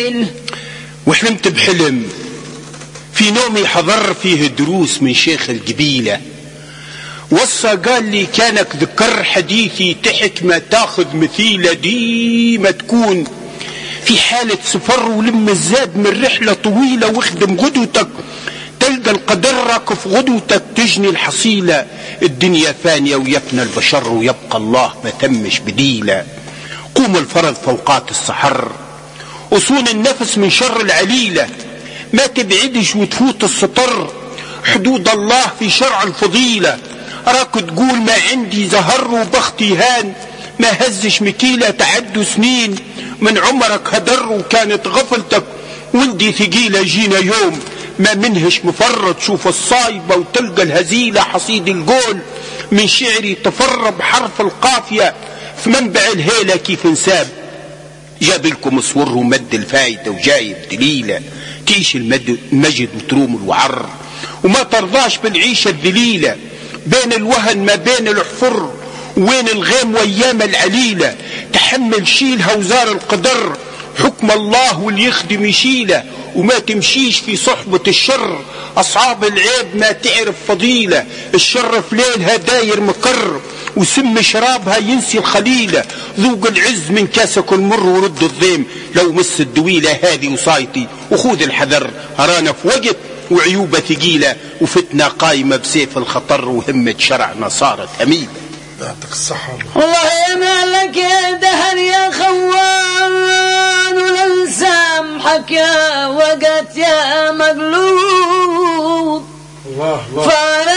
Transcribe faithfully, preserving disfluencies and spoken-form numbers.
الليل وحلمت بحلم في نومي حضر فيه دروس من شيخ القبيلة، وصى قال لي كانك ذكر حديثي تحكمة تاخذ مثيلة ديما تكون في حالة سفر ولم الزاد من رحلة طويلة، واخدم غدوتك تلقى القدرك في غدوتك تجني الحصيلة. الدنيا فانية ويفنى البشر ويبقى الله ما تمش بديلة. قوم الفرض فوقات السحر وصون النفس من شر العليلة، ما تبعدش وتفوت السطر حدود الله في شرع الفضيلة. راك تقول ما عندي زهر وبختي هان، ما هزش مكيلة تعد سنين من عمرك هدر، وكانت غفلتك ولدي ثقيلة. جينا يوم ما منهش مفرط شوف الصايبة وتلقى الهزيلة. حصيد القول من شعري تفر بحرف القافية في منبع الهيلة كيف نساب. جاب لكم صور ومد الفايدة وجايب دليلة تعيش المجد وتروم الوعر، وما ترضاش بالعيشة الذليلة بين الوهن ما بين الحفر وين الغيم وايام العليلة. تحمل شيلها وزار القدر حكم الله واللي يخدم يشيله، وما تمشيش في صحبة الشر أصحاب العيب ما تعرف فضيلة. الشر في ليلها داير مكر وسم شرابها ينسي الخليلة. ذوق العز من كاسك المر ورد الضيم لو مس الدويلة هذه وصايتي، وخذ الحذر هرانا في وقت وعيوبة ثقيلة، وفتنة قايمة بسيف الخطر وهمة شرعنا صارت هميلة. يعطيك الصحة والله يا لك يا دهر يا خوان، ولن سامحك يا وقت يا مقلوب. الله الله